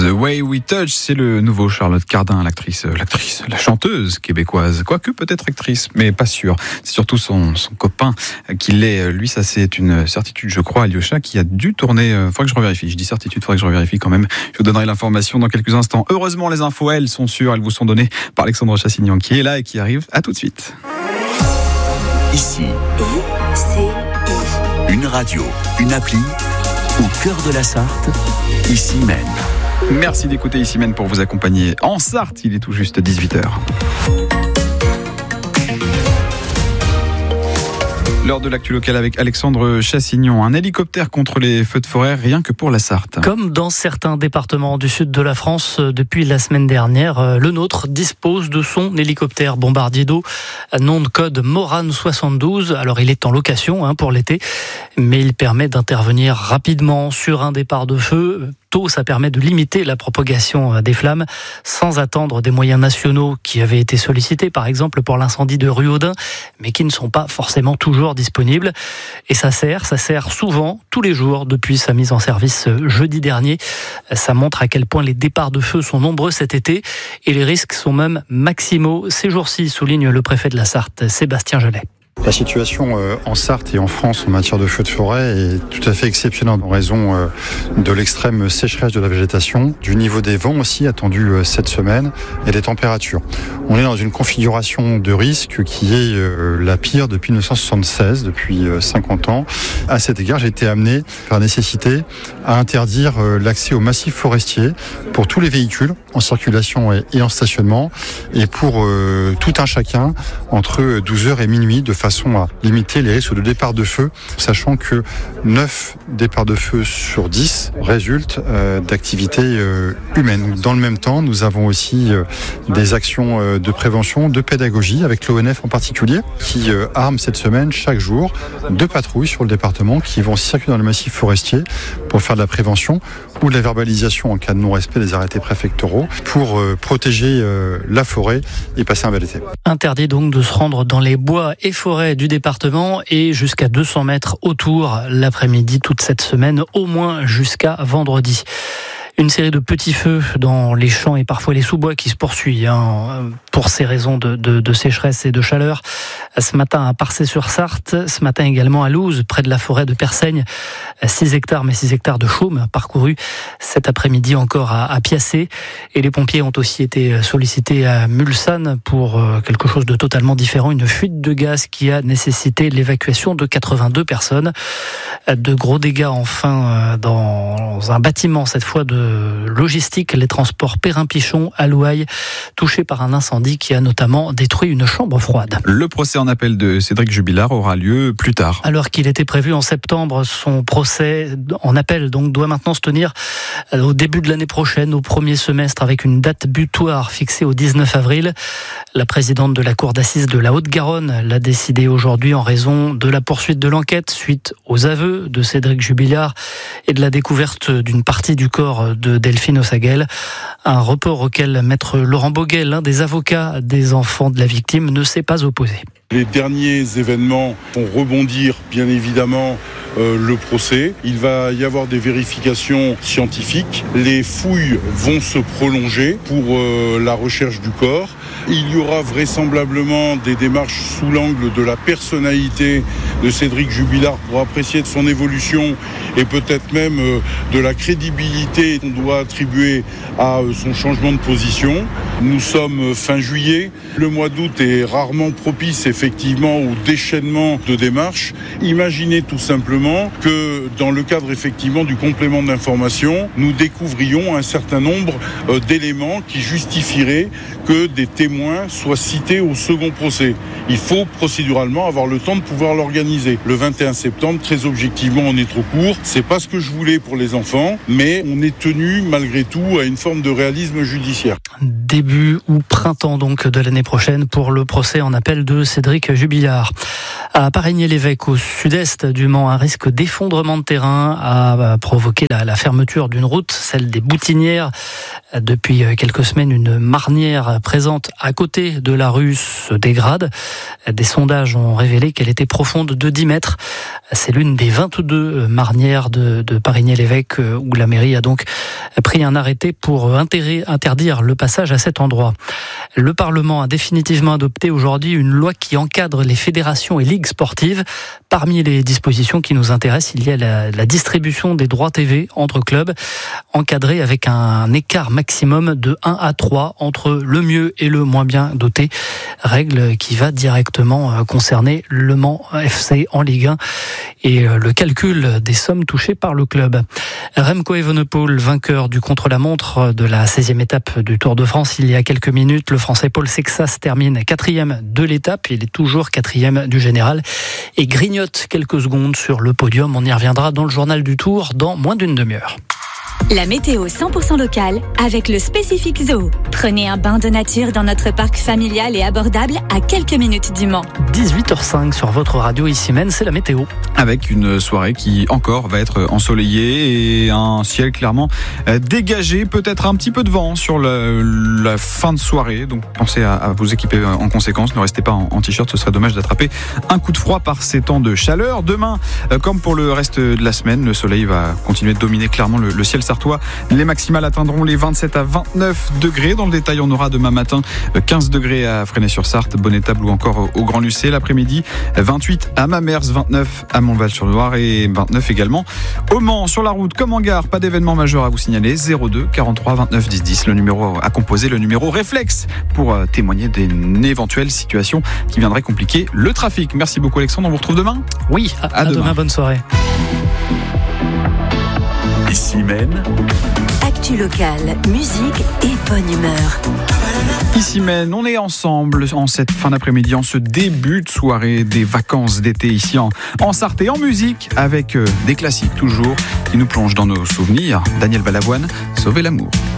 The Way We Touch, c'est le nouveau Charlotte Cardin, l'actrice, la chanteuse québécoise. Quoique peut-être actrice, mais pas sûr. C'est surtout son copain qui l'est. Lui, ça c'est une certitude, je crois, Alyosha, qui a dû tourner. Faudrait que je revérifie. Je dis certitude, faudrait que je revérifie quand même. Je vous donnerai l'information dans quelques instants. Heureusement, les infos, elles sont sûres. Elles vous sont données par Alexandre Chassignon, qui est là et qui arrive. À tout de suite. Ici, une radio, une appli, au cœur de la Sarthe, ici même. Merci d'écouter Ici Même pour vous accompagner en Sarthe. Il est tout juste 18h. L'heure de l'actu locale avec Alexandre Chassignon. Un hélicoptère contre les feux de forêt, rien que pour la Sarthe. Comme dans certains départements du sud de la France depuis la semaine dernière, le nôtre dispose de son hélicoptère bombardier d'eau, nom de code Morane 72. Alors il est en location pour l'été, mais il permet d'intervenir rapidement sur un départ de feu. Ça permet de limiter la propagation des flammes sans attendre des moyens nationaux qui avaient été sollicités, par exemple pour l'incendie de rue Audin, mais qui ne sont pas forcément toujours disponibles. Et ça sert souvent, tous les jours, depuis sa mise en service jeudi dernier. Ça montre à quel point les départs de feu sont nombreux cet été et les risques sont même maximaux ces jours-ci, souligne le préfet de la Sarthe, Sébastien Gellet. La situation en Sarthe et en France en matière de feux de forêt est tout à fait exceptionnelle en raison de l'extrême sécheresse de la végétation, du niveau des vents aussi attendu cette semaine et des températures. On est dans une configuration de risque qui est la pire depuis 1976, depuis 50 ans. À cet égard, j'ai été amené par nécessité à interdire l'accès aux massifs forestiers pour tous les véhicules en circulation et en stationnement et pour tout un chacun entre 12h et minuit de façon à limiter les risques de départ de feu, sachant que 9 départs de feu sur 10 résultent d'activités humaines. Dans le même temps, nous avons aussi des actions de prévention, de pédagogie, avec l'ONF en particulier, qui arme cette semaine, chaque jour, 2 patrouilles sur le département qui vont circuler dans le massif forestier pour faire de la prévention ou de la verbalisation en cas de non-respect des arrêtés préfectoraux pour protéger la forêt et passer un bel été. Interdit donc de se rendre dans les bois et forêts du département et jusqu'à 200 mètres autour l'après-midi toute cette semaine, au moins jusqu'à vendredi. Une série de petits feux dans les champs et parfois les sous-bois qui se poursuit pour ces raisons de sécheresse et de chaleur. Ce matin à Parçay-sur-Sarthe, ce matin également à Louz, près de la forêt de Persaigne. 6 hectares, mais 6 hectares de chaume parcourus. Cet après-midi encore à Piacé. Et les pompiers ont aussi été sollicités à Mulsanne pour quelque chose de totalement différent. Une fuite de gaz qui a nécessité l'évacuation de 82 personnes. De gros dégâts enfin dans un bâtiment, cette fois de logistique, les transports Perrin-Pichon à Louail, touché par un incendie qui a notamment détruit une chambre froide. Le procès en appel de Cédric Jubilard aura lieu plus tard. Alors qu'il était prévu en septembre, son procès en appel donc doit maintenant se tenir au début de l'année prochaine, au premier semestre, avec une date butoir fixée au 19 avril. La présidente de la cour d'assises de la Haute-Garonne l'a décidé aujourd'hui en raison de la poursuite de l'enquête suite aux aveux de Cédric Jubilard et de la découverte d'une partie du corps de Delphine Ossaguel. Un report auquel maître Laurent Boguet, l'un des avocats des enfants de la victime, ne s'est pas opposé. Les derniers événements vont rebondir bien évidemment le procès. Il va y avoir des vérifications scientifiques. Les fouilles vont se prolonger pour la recherche du corps. Il y aura vraisemblablement des démarches sous l'angle de la personnalité de Cédric Jubilard pour apprécier de son évolution et peut-être même de la crédibilité qu'on doit attribuer à son changement de position. Nous sommes fin juillet. Le mois d'août est rarement propice effectivement au déchaînement de démarches. Imaginez tout simplement que dans le cadre effectivement du complément d'information, nous découvrions un certain nombre d'éléments qui justifieraient que des témoins soient cités au second procès. Il faut procéduralement avoir le temps de pouvoir l'organiser. Le 21 septembre, très objectivement, on est trop court. C'est pas ce que je voulais pour les enfants, mais on est tenu malgré tout à une forme de réalisme judiciaire. Début ou printemps donc de l'année prochaine pour le procès en appel de Cédric Jubilard. À Parigny-l'Évêque, au sud-est du Mans, un risque d'effondrement de terrain a provoqué la fermeture d'une route, celle des Boutinières. Depuis quelques semaines, une marnière présente à côté de la rue se dégrade. Des sondages ont révélé qu'elle était profonde de 10 mètres. C'est l'une des 22 marnières de Parigny-l'Évêque où la mairie a donc pris un arrêté pour interdire le passage à cet endroit. Le Parlement a définitivement adopté aujourd'hui une loi qui encadre les fédérations et ligues sportives. Parmi les dispositions qui nous intéressent, il y a la distribution des droits TV entre clubs, encadrée avec un écart maximum de 1 à 3 entre le mieux et le moins bien doté. Règle qui va directement concerner Le Mans FC en Ligue 1 et le calcul des sommes touchées par le club. Remco Evenepoel, vainqueur du contre-la-montre de la 16e étape du Tour de France il y a quelques minutes. Le Français Paul Sexas termine 4e de l'étape. Il est toujours 4e du général et grignote quelques secondes sur le podium. On y reviendra dans le journal du Tour dans moins d'une demi-heure. La météo 100% locale avec le Spécifique Zoo. Prenez un bain de nature dans notre parc familial et abordable à quelques minutes du Mans. 18h05 sur votre radio Issy-Menne, c'est la météo. Avec une soirée qui encore va être ensoleillée et un ciel clairement dégagé, peut-être un petit peu de vent sur la fin de soirée. Donc pensez à vous équiper en conséquence, ne restez pas en t-shirt, ce serait dommage d'attraper un coup de froid par ces temps de chaleur. Demain, comme pour le reste de la semaine, le soleil va continuer de dominer clairement le ciel sartois. Les maximales atteindront les 27 à 29 degrés. Dans le détail, on aura demain matin 15 degrés à Fresnay-sur-Sarthe, Bonnet-Table ou encore au Grand-Lucé. L'après-midi, 28 à Mamers, 29 à Montval-sur-Loire et 29 également au Mans. Sur la route comme en gare, pas d'événement majeur à vous signaler. 02 43 29 10 10, le numéro à composer, le numéro réflexe pour témoigner d'une éventuelle situation qui viendrait compliquer le trafic. Merci beaucoup Alexandre, on vous retrouve demain. Oui, à demain, bonne soirée. Issy-Menne. Actu locale, musique et bonne humeur. Issy-Menne, on est ensemble en cette fin d'après-midi, en ce début de soirée des vacances d'été ici en Sarthe et en musique avec des classiques toujours qui nous plongent dans nos souvenirs. Daniel Balavoine, Sauver l'amour.